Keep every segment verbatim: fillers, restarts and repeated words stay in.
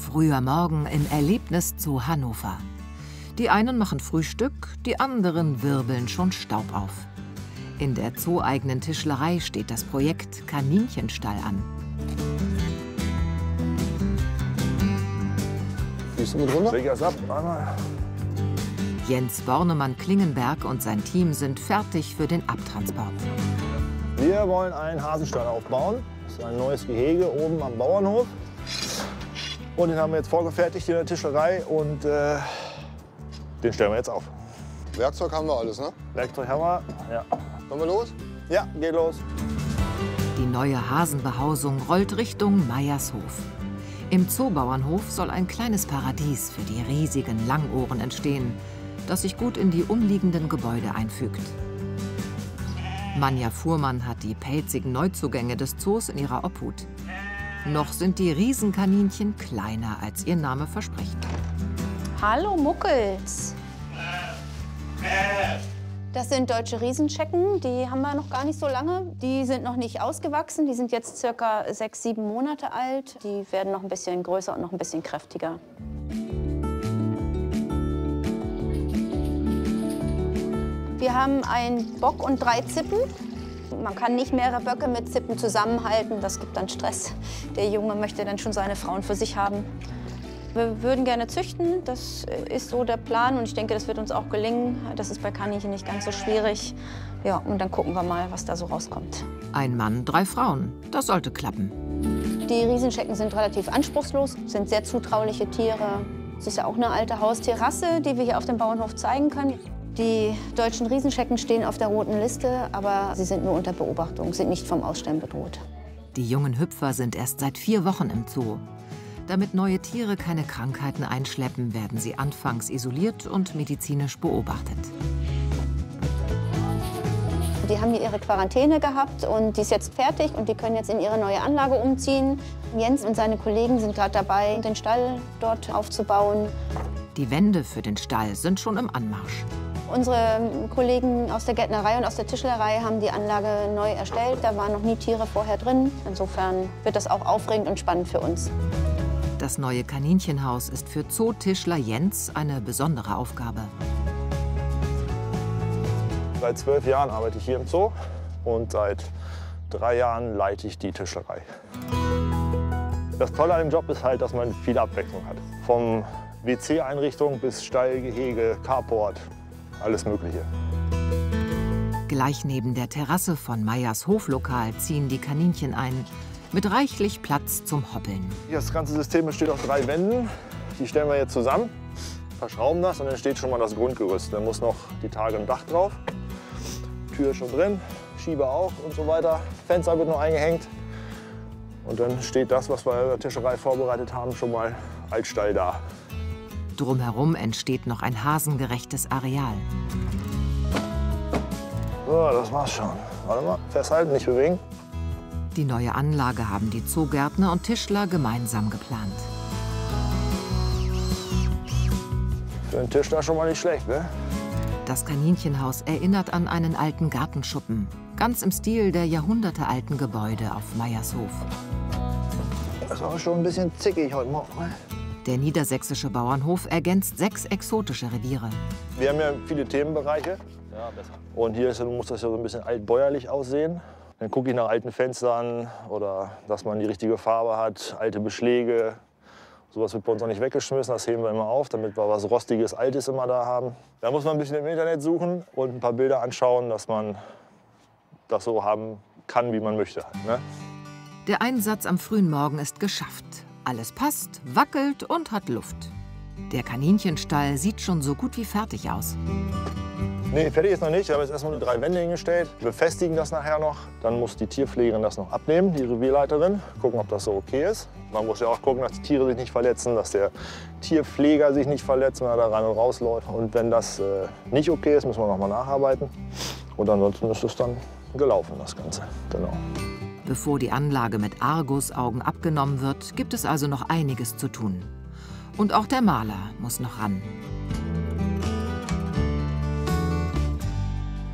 Früher Morgen im Erlebniszoo Hannover. Die einen machen Frühstück, die anderen wirbeln schon Staub auf. In der zooeigenen Tischlerei steht das Projekt Kaninchenstall an. Gehst du mit runter? Leg das ab, einmal. Jens Bornemann-Klingenberg und sein Team sind fertig für den Abtransport. Wir wollen einen Hasenstall aufbauen. Das ist ein neues Gehege oben am Bauernhof. Und den haben wir jetzt vorgefertigt hier in der Tischlerei und äh, den stellen wir jetzt auf. Werkzeug haben wir alles, ne? Werkzeug haben wir, ja. Wollen wir los? Ja, geht los. Die neue Hasenbehausung rollt Richtung Meiershof. Im Zoobauernhof soll ein kleines Paradies für die riesigen Langohren entstehen, das sich gut in die umliegenden Gebäude einfügt. Manja Fuhrmann hat die pelzigen Neuzugänge des Zoos in ihrer Obhut. Noch sind die Riesenkaninchen kleiner, als ihr Name verspricht. Hallo Muckels. Das sind deutsche Riesenschecken, die haben wir noch gar nicht so lange. Die sind noch nicht ausgewachsen, die sind jetzt circa sechs, sieben Monate alt. Die werden noch ein bisschen größer und noch ein bisschen kräftiger. Wir haben einen Bock und drei Zippen. Man kann nicht mehrere Böcke mit Zippen zusammenhalten, das gibt dann Stress. Der Junge möchte dann schon seine Frauen für sich haben. Wir würden gerne züchten, das ist so der Plan und ich denke, das wird uns auch gelingen. Das ist bei Kaninchen nicht ganz so schwierig. Ja, und dann gucken wir mal, was da so rauskommt. Ein Mann, drei Frauen, das sollte klappen. Die Riesenschecken sind relativ anspruchslos, sind sehr zutrauliche Tiere. Es ist ja auch eine alte Haustierrasse, die wir hier auf dem Bauernhof zeigen können. Die deutschen Riesenschecken stehen auf der roten Liste, aber sie sind nur unter Beobachtung, sind nicht vom Aussterben bedroht. Die jungen Hüpfer sind erst seit vier Wochen im Zoo. Damit neue Tiere keine Krankheiten einschleppen, werden sie anfangs isoliert und medizinisch beobachtet. Die haben hier ihre Quarantäne gehabt und die ist jetzt fertig und die können jetzt in ihre neue Anlage umziehen. Jens und seine Kollegen sind gerade dabei, den Stall dort aufzubauen. Die Wände für den Stall sind schon im Anmarsch. Unsere Kollegen aus der Gärtnerei und aus der Tischlerei haben die Anlage neu erstellt. Da waren noch nie Tiere vorher drin. Insofern wird das auch aufregend und spannend für uns. Das neue Kaninchenhaus ist für Zootischler Jens eine besondere Aufgabe. Seit zwölf Jahren arbeite ich hier im Zoo und seit drei Jahren leite ich die Tischlerei. Das Tolle an dem Job ist halt, dass man viel Abwechslung hat. Vom W C-Einrichtung bis Stall, Gehege, Carport, alles Mögliche. Gleich neben der Terrasse von Meyers Hoflokal ziehen die Kaninchen ein, mit reichlich Platz zum Hoppeln. Das ganze System besteht aus drei Wänden. Die stellen wir jetzt zusammen, verschrauben das und dann steht schon mal das Grundgerüst. Dann muss noch die Tage ein Dach drauf, Tür schon drin, Schieber auch und so weiter. Fenster wird noch eingehängt. Und dann steht das, was wir in der Tischerei vorbereitet haben, schon mal als Stall da. Drumherum entsteht noch ein hasengerechtes Areal. So, das war's schon. Warte mal, festhalten, nicht bewegen. Die neue Anlage haben die Zoogärtner und Tischler gemeinsam geplant. Für einen Tischler schon mal nicht schlecht, ne? Das Kaninchenhaus erinnert an einen alten Gartenschuppen, ganz im Stil der jahrhundertealten Gebäude auf Meiershof. Das war schon ein bisschen zickig heute Morgen, ne? Der niedersächsische Bauernhof ergänzt sechs exotische Reviere. Wir haben ja viele Themenbereiche. Ja, besser. Und hier ist, muss das ja so ein bisschen altbäuerlich aussehen. Dann gucke ich nach alten Fenstern oder dass man die richtige Farbe hat, alte Beschläge. Sowas wird bei uns auch nicht weggeschmissen, das heben wir immer auf, damit wir was Rostiges, Altes immer da haben. Da muss man ein bisschen im Internet suchen und ein paar Bilder anschauen, dass man das so haben kann, wie man möchte. Ne? Der Einsatz am frühen Morgen ist geschafft. Alles passt, wackelt und hat Luft. Der Kaninchenstall sieht schon so gut wie fertig aus. Nee, fertig ist noch nicht. Wir haben jetzt erstmal nur drei Wände hingestellt. Wir befestigen das nachher noch. Dann muss die Tierpflegerin das noch abnehmen, die Revierleiterin. Gucken, ob das so okay ist. Man muss ja auch gucken, dass die Tiere sich nicht verletzen, dass der Tierpfleger sich nicht verletzt, wenn er da rein und rausläuft. Und wenn das äh, nicht okay ist, müssen wir noch mal nacharbeiten. Und ansonsten ist es dann gelaufen, das Ganze. Genau. Bevor die Anlage mit Argusaugen abgenommen wird, gibt es also noch einiges zu tun. Und auch der Maler muss noch ran.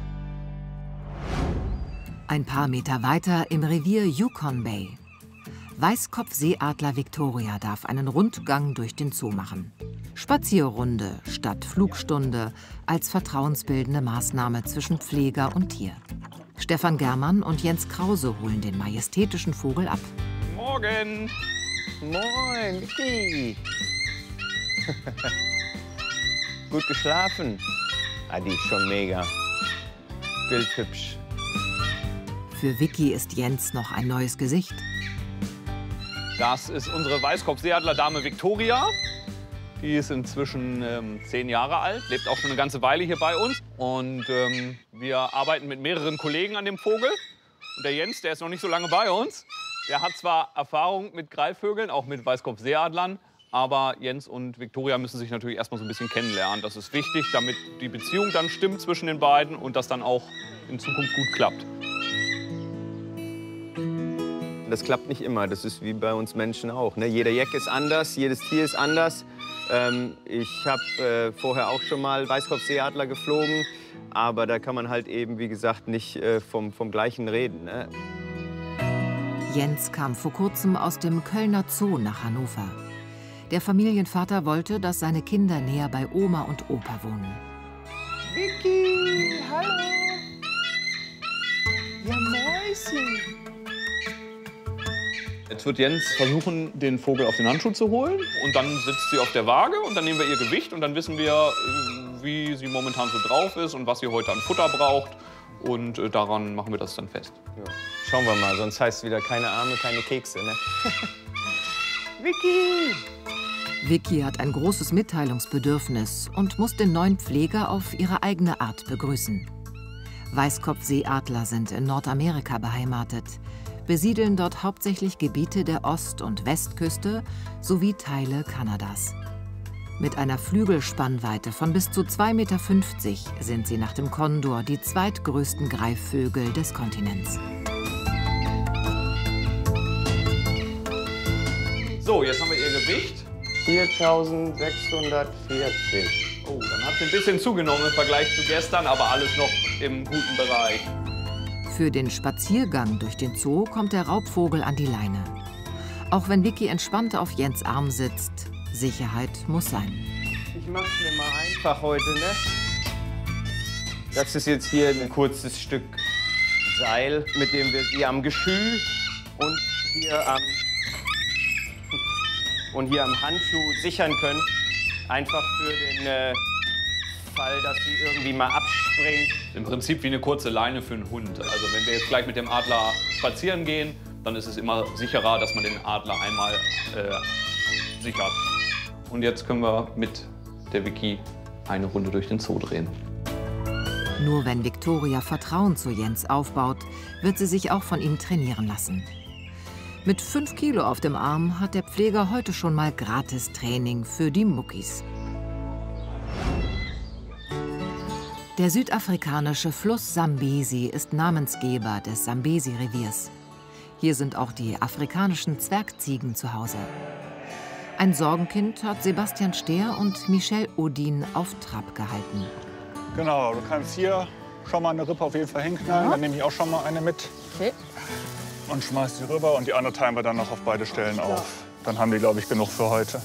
Ein paar Meter weiter im Revier Yukon Bay. Weißkopfseeadler Victoria darf einen Rundgang durch den Zoo machen. Spazierrunde statt Flugstunde als vertrauensbildende Maßnahme zwischen Pfleger und Tier. Stefan Germann und Jens Krause holen den majestätischen Vogel ab. Morgen! Moin, Vicky! Gut geschlafen? Ah, die ist schon mega. Bildhübsch. Für Vicky ist Jens noch ein neues Gesicht. Das ist unsere Weißkopfseeadler-Dame Victoria. Die ist inzwischen ähm, zehn Jahre alt, lebt auch schon eine ganze Weile hier bei uns. Und ähm, wir arbeiten mit mehreren Kollegen an dem Vogel. Und der Jens, der ist noch nicht so lange bei uns. Der hat zwar Erfahrung mit Greifvögeln, auch mit Weißkopfseeadlern. Aber Jens und Victoria müssen sich natürlich erstmal so ein bisschen kennenlernen. Das ist wichtig, damit die Beziehung dann stimmt zwischen den beiden und das dann auch in Zukunft gut klappt. Das klappt nicht immer, das ist wie bei uns Menschen auch. Ne? Jeder Jack ist anders, jedes Tier ist anders. Ähm, ich habe äh, vorher auch schon mal Weißkopfseeadler geflogen, aber da kann man halt eben, wie gesagt, nicht äh, vom, vom Gleichen reden. Ne? Jens kam vor kurzem aus dem Kölner Zoo nach Hannover. Der Familienvater wollte, dass seine Kinder näher bei Oma und Opa wohnen. Vicky, hallo! Ja, Mäuschen! Jetzt wird Jens versuchen, den Vogel auf den Handschuh zu holen. Und dann sitzt sie auf der Waage und dann nehmen wir ihr Gewicht. Und dann wissen wir, wie sie momentan so drauf ist und was sie heute an Futter braucht. Und äh, daran machen wir das dann fest. Ja. Schauen wir mal, sonst heißt es wieder keine Arme, keine Kekse, ne? Vicky! Vicky hat ein großes Mitteilungsbedürfnis und muss den neuen Pfleger auf ihre eigene Art begrüßen. Weißkopfseeadler sind in Nordamerika beheimatet, besiedeln dort hauptsächlich Gebiete der Ost- und Westküste sowie Teile Kanadas. Mit einer Flügelspannweite von bis zu zwei Meter fünfzig sind sie nach dem Kondor die zweitgrößten Greifvögel des Kontinents. So, jetzt haben wir ihr Gewicht. viertausendsechshundertvierzig. Oh, dann hat sie ein bisschen zugenommen im Vergleich zu gestern, aber alles noch im guten Bereich. Für den Spaziergang durch den Zoo kommt der Raubvogel an die Leine. Auch wenn Vicky entspannt auf Jens Arm sitzt, Sicherheit muss sein. Ich mach's mir mal einfach heute, ne? Das ist jetzt hier ein kurzes Stück Seil, mit dem wir sie am Geschü und hier am, und hier am Handschuh sichern können. Einfach für den äh, Fall, dass sie irgendwie mal abspringt. Im Prinzip wie eine kurze Leine für einen Hund. Also wenn wir jetzt gleich mit dem Adler spazieren gehen, dann ist es immer sicherer, dass man den Adler einmal äh, sichert. Und jetzt können wir mit der Vicky eine Runde durch den Zoo drehen. Nur wenn Victoria Vertrauen zu Jens aufbaut, wird sie sich auch von ihm trainieren lassen. Mit fünf Kilo auf dem Arm hat der Pfleger heute schon mal Gratis-Training für die Muckis. Der südafrikanische Fluss Sambesi ist Namensgeber des Sambesi-Reviers. Hier sind auch die afrikanischen Zwergziegen zu Hause. Ein Sorgenkind hat Sebastian Stehr und Michel Odin auf Trab gehalten. Genau, du kannst hier schon mal eine Rippe auf jeden Fall hinknallen. Ja. Dann nehme ich auch schon mal eine mit. Okay. Und schmeiß die rüber und die andere teilen wir dann noch auf beide Stellen auf. Dann haben wir, glaube ich, genug für heute.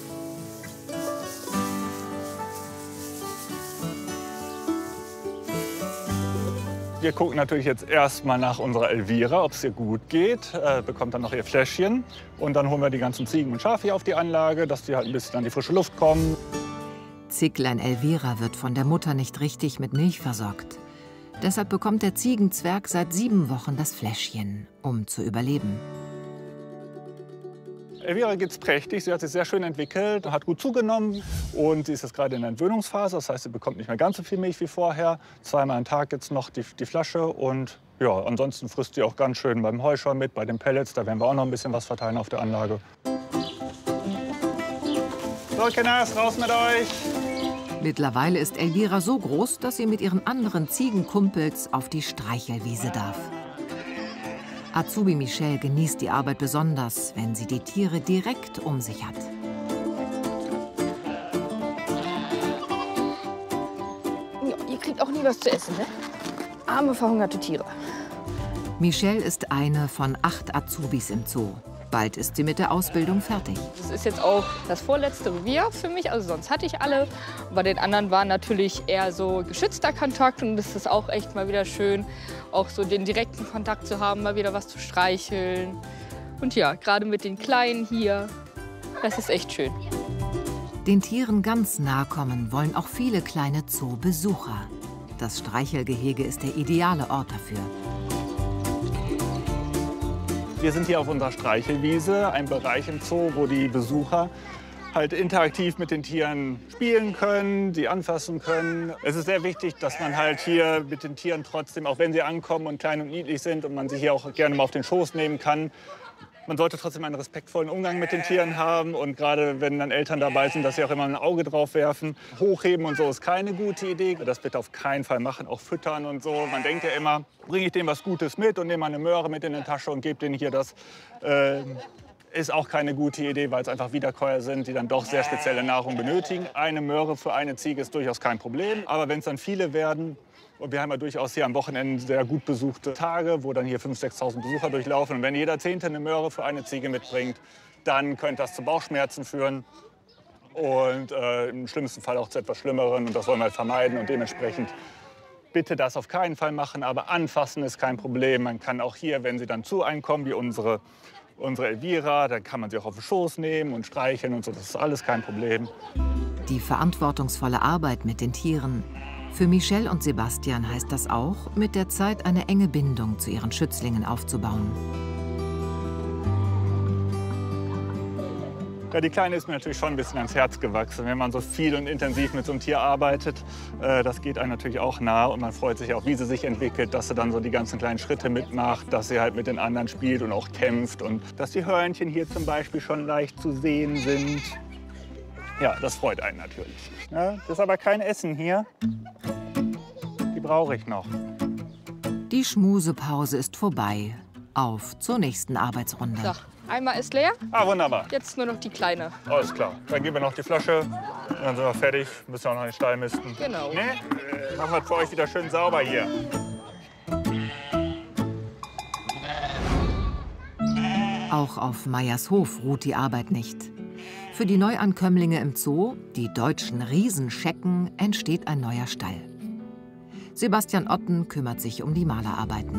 Wir gucken natürlich jetzt erstmal nach unserer Elvira, ob es ihr gut geht. Äh, bekommt dann noch ihr Fläschchen. Und dann holen wir die ganzen Ziegen und Schafe hier auf die Anlage, dass die halt ein bisschen an die frische Luft kommen. Zicklein Elvira wird von der Mutter nicht richtig mit Milch versorgt. Deshalb bekommt der Ziegenzwerg seit sieben Wochen das Fläschchen, um zu überleben. Elvira geht's prächtig. Sie hat sich sehr schön entwickelt, hat gut zugenommen und sie ist jetzt gerade in der Entwöhnungsphase. Das heißt, sie bekommt nicht mehr ganz so viel Milch wie vorher. Zweimal am Tag jetzt noch die, die Flasche und ja, ansonsten frisst sie auch ganz schön beim Heu schon mit, bei den Pellets. Da werden wir auch noch ein bisschen was verteilen auf der Anlage. So, Kinders, raus mit euch! Mittlerweile ist Elvira so groß, dass sie mit ihren anderen Ziegenkumpels auf die Streichelwiese darf. Azubi Michel genießt die Arbeit besonders, wenn sie die Tiere direkt um sich hat. Ja, ihr kriegt auch nie was zu essen, ne? Arme, verhungerte Tiere. Michel ist eine von acht Azubis im Zoo. Bald ist sie mit der Ausbildung fertig. Das ist jetzt auch das vorletzte Revier für mich, also sonst hatte ich alle. Bei den anderen war natürlich eher so geschützter Kontakt und das ist auch echt mal wieder schön, auch so den direkten Kontakt zu haben, mal wieder was zu streicheln. Und ja, gerade mit den Kleinen hier, das ist echt schön. Den Tieren ganz nahe kommen wollen auch viele kleine Zoobesucher. Das Streichelgehege ist der ideale Ort dafür. Wir sind hier auf unserer Streichelwiese, ein Bereich im Zoo, wo die Besucher halt interaktiv mit den Tieren spielen können, sie anfassen können. Es ist sehr wichtig, dass man halt hier mit den Tieren trotzdem, auch wenn sie ankommen und klein und niedlich sind und man sie hier auch gerne mal auf den Schoß nehmen kann, man sollte trotzdem einen respektvollen Umgang mit den Tieren haben. Und gerade wenn dann Eltern dabei sind, dass sie auch immer ein Auge drauf werfen. Hochheben und so ist keine gute Idee. Das bitte auf keinen Fall machen, auch füttern und so. Man denkt ja immer, bringe ich dem was Gutes mit und nehme mal eine Möhre mit in die Tasche und gebe denen hier das. Äh, ist auch keine gute Idee, weil es einfach Wiederkäuer sind, die dann doch sehr spezielle Nahrung benötigen. Eine Möhre für eine Ziege ist durchaus kein Problem. Aber wenn es dann viele werden, und wir haben ja durchaus hier am Wochenende sehr gut besuchte Tage, wo dann hier fünftausend, sechstausend Besucher durchlaufen. Und wenn jeder Zehnte eine Möhre für eine Ziege mitbringt, dann könnte das zu Bauchschmerzen führen. Und äh, im schlimmsten Fall auch zu etwas Schlimmeren. Und das wollen wir halt vermeiden. Und dementsprechend bitte das auf keinen Fall machen. Aber anfassen ist kein Problem. Man kann auch hier, wenn sie dann zu einem kommen, wie unsere, unsere Elvira, dann kann man sie auch auf den Schoß nehmen und streicheln und so. Das ist alles kein Problem. Die verantwortungsvolle Arbeit mit den Tieren. Für Michelle und Sebastian heißt das auch, mit der Zeit eine enge Bindung zu ihren Schützlingen aufzubauen. Ja, die Kleine ist mir natürlich schon ein bisschen ans Herz gewachsen. Wenn man so viel und intensiv mit so einem Tier arbeitet, äh, das geht einem natürlich auch nah. Und man freut sich auch, wie sie sich entwickelt, dass sie dann so die ganzen kleinen Schritte mitmacht, dass sie halt mit den anderen spielt und auch kämpft. Und dass die Hörnchen hier zum Beispiel schon leicht zu sehen sind. Ja, das freut einen natürlich. Ja, das ist aber kein Essen hier. Die brauche ich noch. Die Schmusepause ist vorbei. Auf zur nächsten Arbeitsrunde. So, einmal ist leer. Ah, wunderbar. Jetzt nur noch die Kleine. Alles klar. Dann geben wir noch die Flasche. Und dann sind wir fertig. Müssen wir auch noch in den Stall misten. Genau. Nee? Machen wir für euch wieder schön sauber hier. Auch auf Meyers Hof ruht die Arbeit nicht. Für die Neuankömmlinge im Zoo, die deutschen Riesenschecken, entsteht ein neuer Stall. Sebastian Otten kümmert sich um die Malerarbeiten.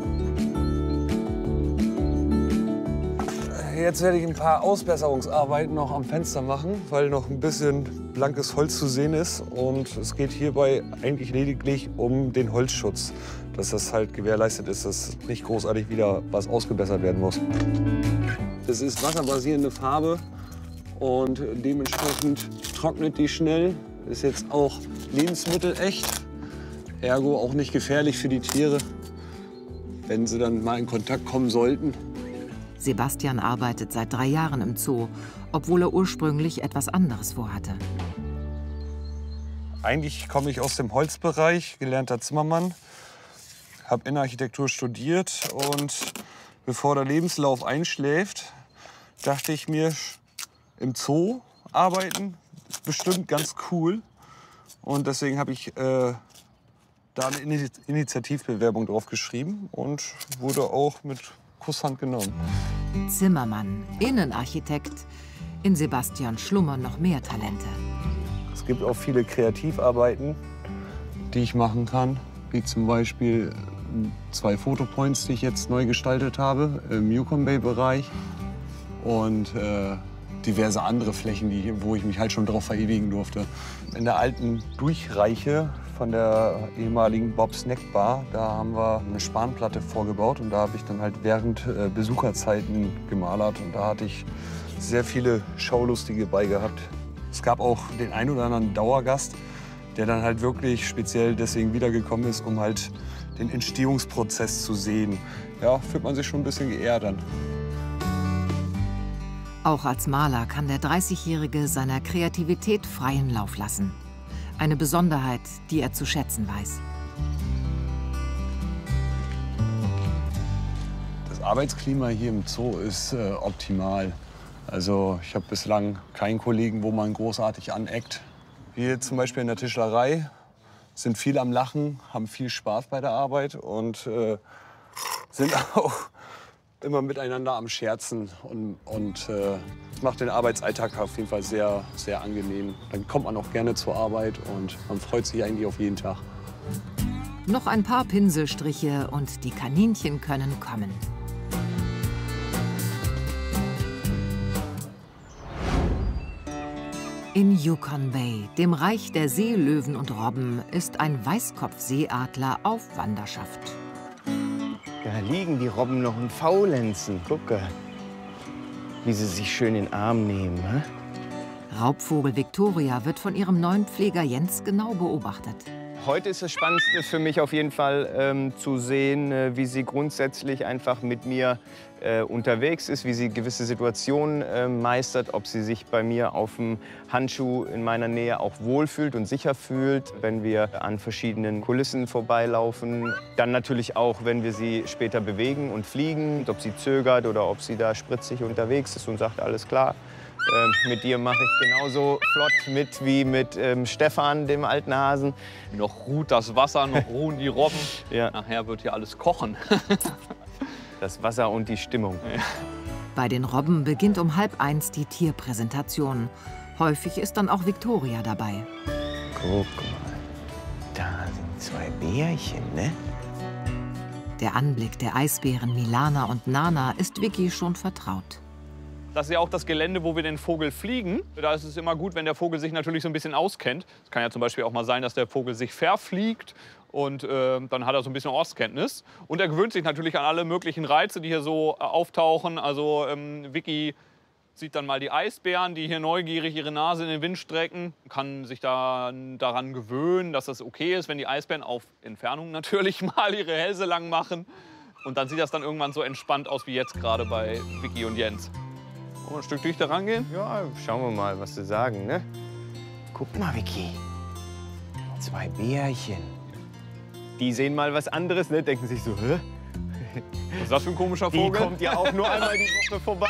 Jetzt werde ich ein paar Ausbesserungsarbeiten noch am Fenster machen, weil noch ein bisschen blankes Holz zu sehen ist. Und es geht hierbei eigentlich lediglich um den Holzschutz, dass das halt gewährleistet ist, dass nicht großartig wieder was ausgebessert werden muss. Es ist wasserbasierende Farbe. Und dementsprechend trocknet die schnell. Ist jetzt auch lebensmittelecht. Ergo auch nicht gefährlich für die Tiere, wenn sie dann mal in Kontakt kommen sollten. Sebastian arbeitet seit drei Jahren im Zoo, obwohl er ursprünglich etwas anderes vorhatte. Eigentlich komme ich aus dem Holzbereich, gelernter Zimmermann. Habe Innenarchitektur studiert und bevor der Lebenslauf einschläft, dachte ich mir, im Zoo arbeiten ist bestimmt ganz cool. Und deswegen habe ich äh, da eine Initiativbewerbung drauf geschrieben und wurde auch mit Kusshand genommen. Zimmermann, Innenarchitekt. In Sebastian schlummern noch mehr Talente. Es gibt auch viele Kreativarbeiten, die ich machen kann. Wie zum Beispiel zwei Fotopoints, die ich jetzt neu gestaltet habe im Yukon Bay-Bereich. Und äh, diverse andere Flächen, die, wo ich mich halt schon drauf verewigen durfte. In der alten Durchreiche von der ehemaligen Bob Snack Bar, da haben wir eine Spanplatte vorgebaut und da habe ich dann halt während äh, Besucherzeiten gemalert und da hatte ich sehr viele Schaulustige bei gehabt. Es gab auch den ein oder anderen Dauergast, der dann halt wirklich speziell deswegen wiedergekommen ist, um halt den Entstehungsprozess zu sehen. Ja, fühlt man sich schon ein bisschen geehrt an. Auch als Maler kann der dreißigjährige seiner Kreativität freien Lauf lassen. Eine Besonderheit, die er zu schätzen weiß. Das Arbeitsklima hier im Zoo ist äh, optimal. Also ich habe bislang keinen Kollegen, wo man großartig aneckt. Wir zum Beispiel in der Tischlerei sind viel am Lachen, haben viel Spaß bei der Arbeit und äh, sind auch immer miteinander am Scherzen und, und äh, macht den Arbeitsalltag auf jeden Fall sehr, sehr angenehm. Dann kommt man auch gerne zur Arbeit und man freut sich eigentlich auf jeden Tag. Noch ein paar Pinselstriche und die Kaninchen können kommen. In Yukon Bay, dem Reich der Seelöwen und Robben, ist ein Weißkopfseeadler auf Wanderschaft. Da liegen die Robben noch und faulenzen. Gucke, wie sie sich schön in den Arm nehmen. Hä? Raubvogel Victoria wird von ihrem neuen Pfleger Jens genau beobachtet. Heute ist das Spannendste für mich auf jeden Fall ähm, zu sehen, äh, wie sie grundsätzlich einfach mit mir äh, unterwegs ist, wie sie gewisse Situationen äh, meistert, ob sie sich bei mir auf dem Handschuh in meiner Nähe auch wohlfühlt und sicher fühlt, wenn wir an verschiedenen Kulissen vorbeilaufen. Dann natürlich auch, wenn wir sie später bewegen und fliegen, ob sie zögert oder ob sie da spritzig unterwegs ist und sagt, alles klar. Ähm, mit dir mache ich genauso flott mit wie mit ähm, Stefan, dem alten Hasen. Noch ruht das Wasser, noch ruhen die Robben. Ja. Nachher wird hier alles kochen. Das Wasser und die Stimmung. Ja. Bei den Robben beginnt um halb eins die Tierpräsentation. Häufig ist dann auch Victoria dabei. Guck mal, da sind zwei Bärchen, ne? Der Anblick der Eisbären Milana und Nana ist Vicky schon vertraut. Das ist ja auch das Gelände, wo wir den Vogel fliegen. Da ist es immer gut, wenn der Vogel sich natürlich so ein bisschen auskennt. Es kann ja zum Beispiel auch mal sein, dass der Vogel sich verfliegt und äh, dann hat er so ein bisschen Ortskenntnis. Und er gewöhnt sich natürlich an alle möglichen Reize, die hier so äh, auftauchen. Also ähm, Vicky sieht dann mal die Eisbären, die hier neugierig ihre Nase in den Wind strecken. Kann sich dann daran gewöhnen, dass das okay ist, wenn die Eisbären auf Entfernung natürlich mal ihre Hälse lang machen. Und dann sieht das dann irgendwann so entspannt aus wie jetzt gerade bei Vicky und Jens. Ein Stück dichter rangehen? Ja, schauen wir mal, was sie sagen, ne? Guck mal, Vicky. Zwei Bärchen. Die sehen mal was anderes, ne? Denken sich so, hä? Was ist das für ein komischer Die Vogel? kommt ja auch nur einmal die Woche vorbei.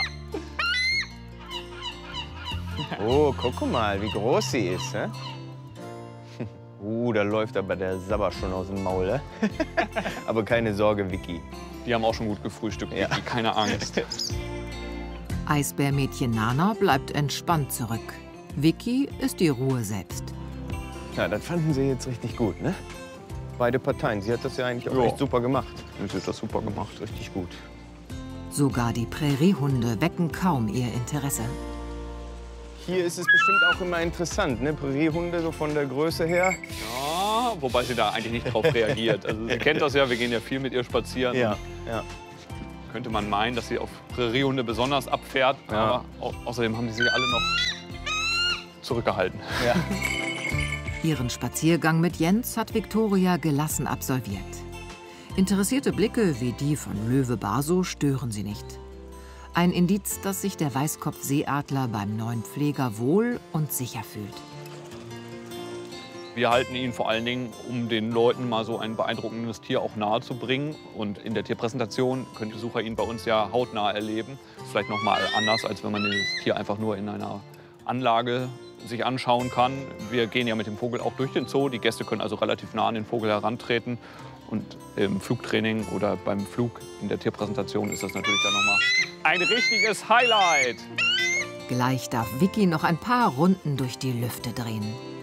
Oh, guck mal, wie groß sie ist, ne? Uh, da läuft aber der Sabber schon aus dem Maul, ne? Aber keine Sorge, Vicky. Die haben auch schon gut gefrühstückt, Ja. Vicky, keine Angst. Eisbärmädchen Nana bleibt entspannt zurück. Vicky ist die Ruhe selbst. Ja, das fanden sie jetzt richtig gut, ne? Beide Parteien. Sie hat das ja eigentlich auch Ja. echt super gemacht. Sie hat das super gemacht. Richtig gut. Sogar die Präriehunde wecken kaum ihr Interesse. Hier ist es bestimmt auch immer interessant, ne? Präriehunde so von der Größe her. Ja, wobei sie da eigentlich nicht drauf reagiert. Also sie kennt das ja, wir gehen ja viel mit ihr spazieren. Ja, ja. Könnte man meinen, dass sie auf Präriehunde besonders abfährt. Ja. Aber au außerdem haben die sich alle noch zurückgehalten. Ja. Ihren Spaziergang mit Jens hat Victoria gelassen absolviert. Interessierte Blicke wie die von Löwe Baso stören sie nicht. Ein Indiz, dass sich der Weißkopfseeadler beim neuen Pfleger wohl und sicher fühlt. Wir halten ihn vor allen Dingen, um den Leuten mal so ein beeindruckendes Tier auch nahe zu bringen. Und in der Tierpräsentation können die Besucher ihn bei uns ja hautnah erleben. Vielleicht noch mal anders, als wenn man dieses Tier einfach nur in einer Anlage sich anschauen kann. Wir gehen ja mit dem Vogel auch durch den Zoo. Die Gäste können also relativ nah an den Vogel herantreten. Und im Flugtraining oder beim Flug in der Tierpräsentation ist das natürlich dann noch mal ein richtiges Highlight. Gleich darf Vicky noch ein paar Runden durch die Lüfte drehen.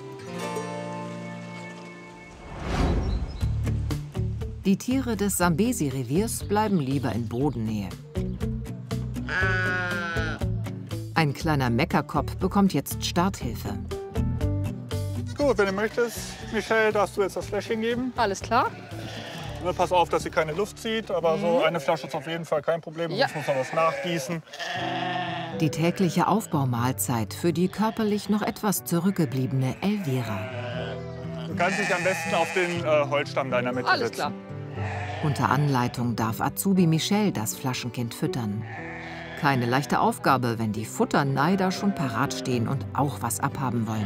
Die Tiere des Sambesi-Reviers bleiben lieber in Bodennähe. Ein kleiner Meckerkopf bekommt jetzt Starthilfe. Gut, wenn du möchtest, Michelle, darfst du jetzt das Fläschchen geben. Alles klar? Ne, pass auf, dass sie keine Luft zieht, aber so eine Flasche ist auf jeden Fall kein Problem. Ja. Sonst muss man was nachgießen. Die tägliche Aufbaumahlzeit für die körperlich noch etwas zurückgebliebene Elvira. Du kannst dich am besten auf den äh, Holzstamm deiner Mitte Alles setzen. klar. Unter Anleitung darf Azubi Michelle das Flaschenkind füttern. Keine leichte Aufgabe, wenn die Futterneider schon parat stehen und auch was abhaben wollen.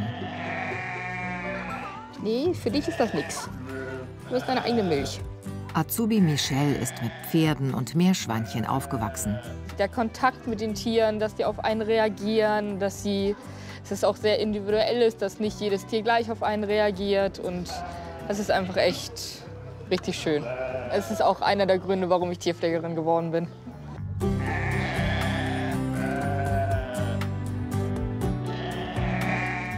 Nee, für dich ist das nichts. Du hast deine eigene Milch. Azubi Michelle ist mit Pferden und Meerschweinchen aufgewachsen. Der Kontakt mit den Tieren, dass die auf einen reagieren, dass sie, dass es auch sehr individuell ist, dass nicht jedes Tier gleich auf einen reagiert. Und das ist einfach echt richtig schön. Es ist auch einer der Gründe, warum ich Tierpflegerin geworden bin.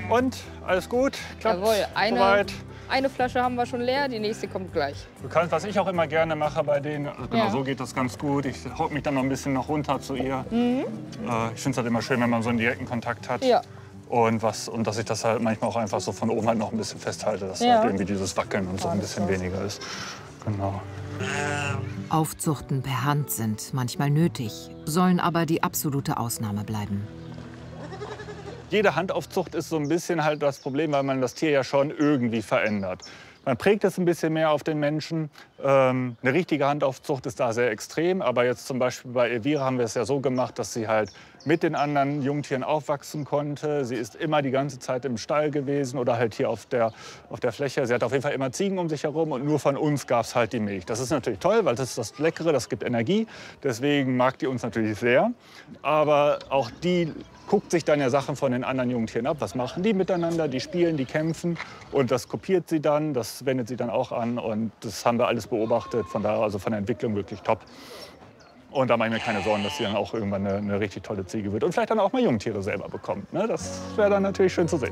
Und, alles gut? Klappt Jawohl, eine, soweit? eine Flasche haben wir schon leer, die nächste kommt gleich. Du kannst, was ich auch immer gerne mache bei denen, also genau Ja. so geht das ganz gut. Ich haut mich dann noch ein bisschen noch runter zu ihr. Mhm. Äh, ich finde es halt immer schön, wenn man so einen direkten Kontakt hat. Ja. Und, was, und dass ich das halt manchmal auch einfach so von oben halt noch ein bisschen festhalte, dass Ja. halt irgendwie dieses Wackeln und so ein bisschen weniger ist. Genau. Aufzuchten per Hand sind manchmal nötig, sollen aber die absolute Ausnahme bleiben. Jede Handaufzucht ist so ein bisschen halt das Problem, weil man das Tier ja schon irgendwie verändert. Man prägt es ein bisschen mehr auf den Menschen. Ähm, eine richtige Handaufzucht ist da sehr extrem. Aber jetzt zum Beispiel bei Elvira haben wir es ja so gemacht, dass sie halt mit den anderen Jungtieren aufwachsen konnte. Sie ist immer die ganze Zeit im Stall gewesen oder halt hier auf der, auf der Fläche. Sie hat auf jeden Fall immer Ziegen um sich herum und nur von uns gab es halt die Milch. Das ist natürlich toll, weil das ist das Leckere, das gibt Energie. Deswegen mag die uns natürlich sehr. Aber auch die guckt sich dann ja Sachen von den anderen Jungtieren ab. Was machen die miteinander? Die spielen, die kämpfen. Und das kopiert sie dann, das wendet sie dann auch an. Und das haben wir alles beobachtet. Von daher, also von der Entwicklung wirklich top. Und da mache ich mir keine Sorgen, dass sie dann auch irgendwann eine, eine richtig tolle Ziege wird. Und vielleicht dann auch mal Jungtiere selber bekommt. Ne? Das wäre dann natürlich schön zu sehen.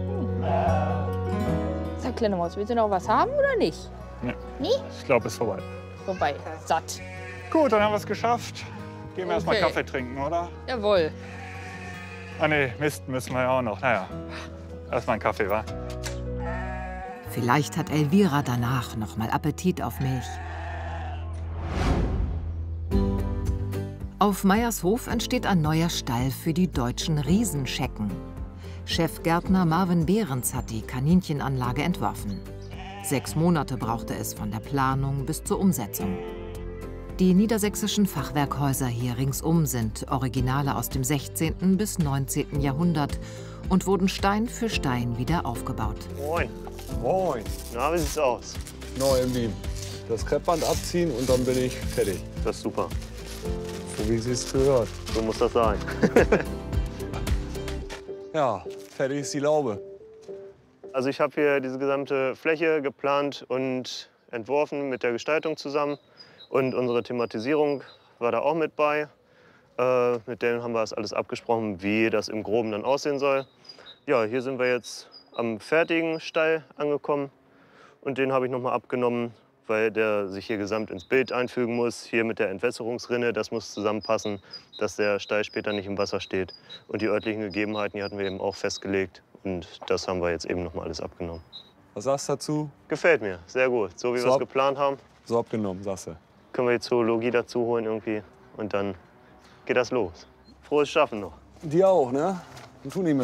Sag, kleine Maus, willst du noch was haben oder nicht? Ja. Nie? Ich glaube, es ist vorbei. Vorbei. Satt. Gut, dann haben wir es geschafft. Gehen wir erst mal Okay. Kaffee trinken, oder? Jawohl. Ah nee, Mist müssen wir ja auch noch. Naja, erst mal einen Kaffee, wa? Vielleicht hat Elvira danach noch mal Appetit auf Milch. Auf Meyers Hof entsteht ein neuer Stall für die deutschen Riesenschecken. Chefgärtner Marvin Behrens hat die Kaninchenanlage entworfen. Sechs Monate brauchte es von der Planung bis zur Umsetzung. Die niedersächsischen Fachwerkhäuser hier ringsum sind Originale aus dem sechzehnten bis neunzehnten Jahrhundert und wurden Stein für Stein wieder aufgebaut. Moin. Moin. Na, wie sieht's aus? No, irgendwie das Kreppband abziehen und dann bin ich fertig. Das ist super. So wie sie es gehört. So muss das sein. Ja, fertig ist die Laube. Also ich habe hier diese gesamte Fläche geplant und entworfen mit der Gestaltung zusammen. Und unsere Thematisierung war da auch mit bei. Äh, mit denen haben wir das alles abgesprochen, wie das im Groben dann aussehen soll. Ja, hier sind wir jetzt am fertigen Stall angekommen. Und den habe ich noch mal abgenommen, weil der sich hier gesamt ins Bild einfügen muss. Hier mit der Entwässerungsrinne, das muss zusammenpassen, dass der Stall später nicht im Wasser steht. Und die örtlichen Gegebenheiten, die hatten wir eben auch festgelegt. Und das haben wir jetzt eben noch mal alles abgenommen. Was sagst du dazu? Gefällt mir, sehr gut. So wie So wir es ab- geplant haben. So abgenommen, sagst du. Können wir die Zoologie dazu holen irgendwie und dann geht das los. Frohes Schaffen noch. Die auch, ne? Und tu nicht mehr